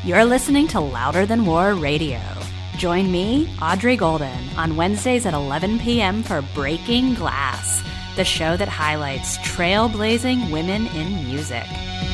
You're listening to Louder Than War Radio. Join me, Audrey Golden, on Wednesdays at 11 p.m. for Breaking Glass, the show that highlights trailblazing women in music.